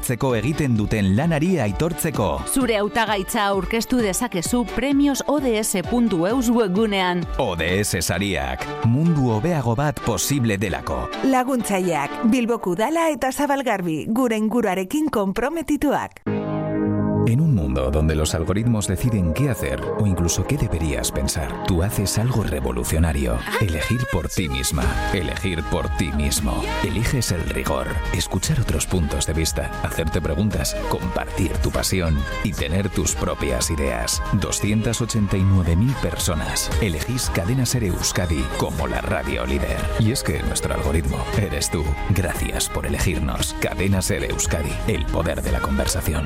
lortzeko egiten duten lanari aitortzeko. Zure hautagaitza aurkeztu dezakezu premiosods.eus webgunean. ODS sariak, mundu hobeago bat posible delako. Laguntzaileak, Bilboko Udala eta Zabalgarbi, gure inguruarekin konprometituak. En un mundo donde los algoritmos deciden qué hacer o incluso qué deberías pensar, tú haces algo revolucionario. Elegir por ti misma. Elegir por ti mismo. Eliges el rigor, escuchar otros puntos de vista, hacerte preguntas, compartir tu pasión y tener tus propias ideas. 289.000 personas. Elegís Cadena Ser Euskadi como la radio líder. Y es que nuestro algoritmo eres tú. Gracias por elegirnos. Cadena Ser Euskadi. El poder de la conversación.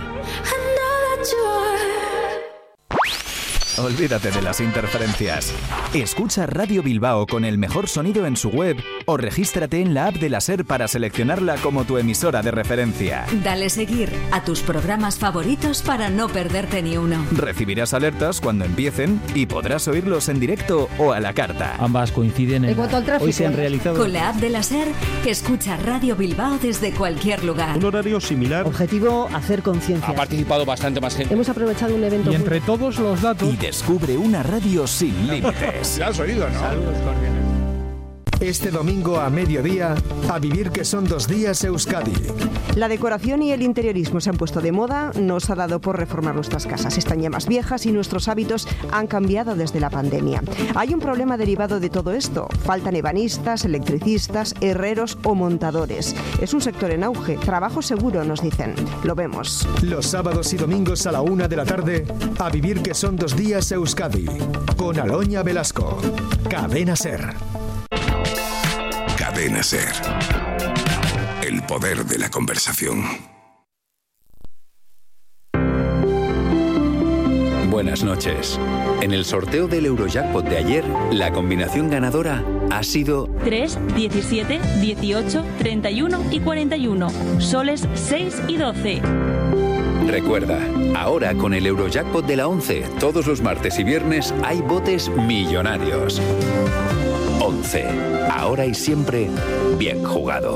Olvídate de las interferencias. Escucha Radio Bilbao con el mejor sonido en su web o regístrate en la app de la SER para seleccionarla como tu emisora de referencia. Dale seguir a tus programas favoritos para no perderte ni uno. Recibirás alertas cuando empiecen y podrás oírlos en directo o a la carta. Ambas coinciden en hoy se han realizado. Con la app de la SER, escucha Radio Bilbao desde cualquier lugar. Un horario similar. Objetivo, hacer conciencia. Ha participado bastante más gente. Hemos aprovechado un evento. Y entre todos los datos. Y descubre una radio sin límites. Ya has oído, ¿no? Saludos cordiales. Este domingo a mediodía, a vivir que son 2 días Euskadi. La decoración y el interiorismo se han puesto de moda, nos ha dado por reformar nuestras casas. Están ya más viejas y nuestros hábitos han cambiado desde la pandemia. Hay un problema derivado de todo esto. Faltan ebanistas, electricistas, herreros o montadores. Es un sector en auge. Trabajo seguro, nos dicen. Lo vemos. Los sábados y domingos a la 1 de la tarde, a vivir que son 2 días Euskadi. Con Aloña Velasco. Cadena Ser. Cadena Ser. El poder de la conversación. Buenas noches. En el sorteo del Eurojackpot de ayer, la combinación ganadora ha sido 3, 17, 18, 31 y 41. Soles 6 y 12. Recuerda, ahora con el Eurojackpot de la 11, todos los martes y viernes hay botes millonarios. 11. Ahora y siempre, bien jugado.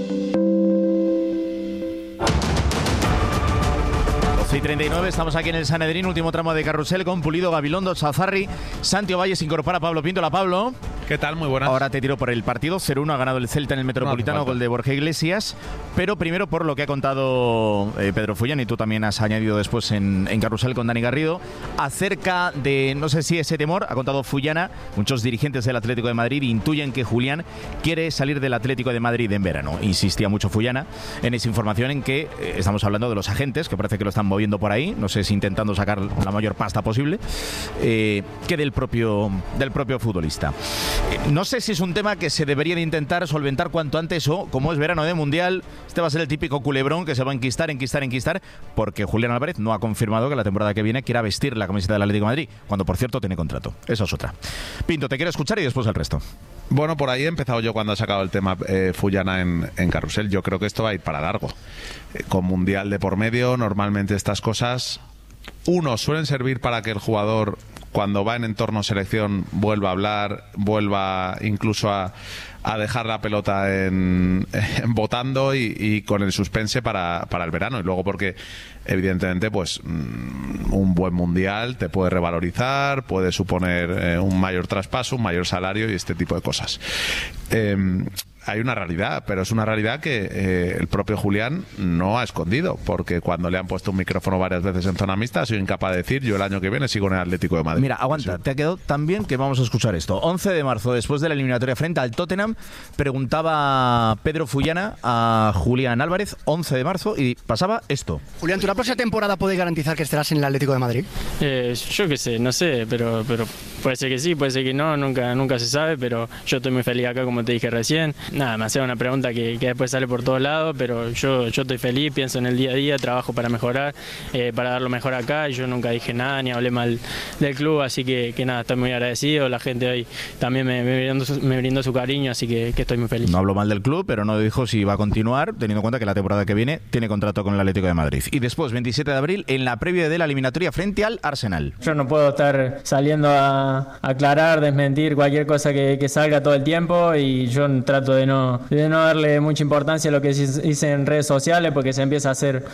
12:39, estamos aquí en el Sanedrín, último tramo de carrusel con Pulido, Gabilondo, Chazarri. Santi Ovalle se incorpora a Pablo Pinto. Hola, Pablo. ¿Qué tal? Muy buenas. Ahora te tiro por el partido. 0-1 ha ganado el Celta en el Metropolitano, gol de Borja Iglesias. Pero primero por lo que ha contado Pedro Fullán, y tú también has añadido después en Carrusel con Dani Garrido, acerca de, no sé si ese temor, ha contado Fullana, muchos dirigentes del Atlético de Madrid intuyen que Julián quiere salir del Atlético de Madrid en verano. Insistía mucho Fullana en esa información en que estamos hablando de los agentes, que parece que lo están moviendo por ahí, no sé si intentando sacar la mayor pasta posible, que del propio futbolista. No sé si es un tema que se debería de intentar solventar cuanto antes o, como es verano de Mundial, este va a ser el típico culebrón que se va a enquistar, porque Julián Álvarez no ha confirmado que la temporada que viene quiera vestir la camiseta del Atlético de Madrid, cuando por cierto tiene contrato. Eso es otra. Pinto, te quiero escuchar y después el resto. Bueno, por ahí he empezado yo cuando ha sacado el tema Fullana en Carrusel. Yo creo que esto va a ir para largo. Con Mundial de por medio, normalmente estas cosas, suelen servir para que el jugador, cuando va en entorno selección, vuelva a hablar, vuelva incluso a dejar la pelota en votando y con el suspense para el verano. Y luego porque evidentemente pues un buen mundial te puede revalorizar, puede suponer un mayor traspaso, un mayor salario y este tipo de cosas. Hay una realidad, pero es una realidad que el propio Julián no ha escondido, porque cuando le han puesto un micrófono varias veces en zona mixta ha sido incapaz de decir: yo el año que viene sigo en el Atlético de Madrid. Mira, aguanta, te ha quedado tan bien que vamos a escuchar esto. 11 de marzo, después de la eliminatoria frente al Tottenham, preguntaba Pedro Fullana a Julián Álvarez, 11 de marzo, y pasaba esto. Julián, ¿tú la próxima temporada puedes garantizar que estarás en el Atlético de Madrid? Yo qué sé, no sé, pero puede ser que sí, puede ser que no, nunca se sabe, pero yo estoy muy feliz acá, como te dije recién. Nada, me hace una pregunta que después sale por todos lados, pero yo estoy feliz, pienso en el día a día, trabajo para mejorar, para dar lo mejor acá. Yo nunca dije nada ni hablé mal del club, así que nada, estoy muy agradecido. La gente hoy también me brindó su cariño, así que estoy muy feliz. No habló mal del club, pero no dijo si va a continuar, teniendo en cuenta que la temporada que viene tiene contrato con el Atlético de Madrid. Y después, 27 de abril, en la previa de la eliminatoria frente al Arsenal. Yo no puedo estar saliendo a aclarar, desmentir cualquier cosa que salga todo el tiempo, y yo trato de no darle mucha importancia a lo que hice en redes sociales, porque se empieza a hacer